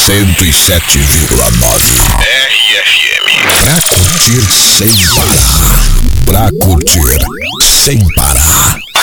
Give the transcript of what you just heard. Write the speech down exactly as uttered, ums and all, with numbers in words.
cento e sete vírgula nove R F M. Pra curtir sem parar. Pra curtir sem parar.